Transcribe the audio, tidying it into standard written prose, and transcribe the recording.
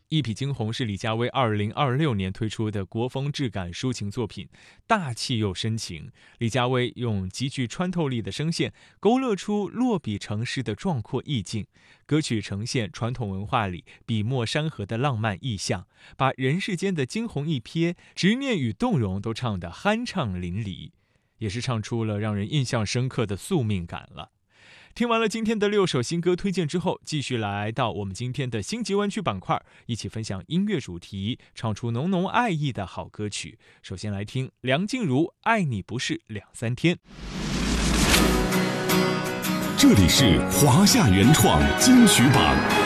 一匹惊鸿是李佳薇2026年推出的国风质感抒情作品，大气又深情。李佳薇用极具穿透力的声线，勾勒出落笔成诗的壮阔意境。歌曲呈现传统文化里笔墨山河的浪漫意象，把人世间的惊鸿一瞥、执念与动容都唱得酣畅淋漓，也是唱出了让人印象深刻的宿命感了。听完了今天的6首新歌推荐之后，继续来到我们今天的星级湾区板块，一起分享音乐主题，唱出浓浓爱意的好歌曲。首先来听梁静茹《爱你不是2、3天》。 这里是华夏原创金曲榜。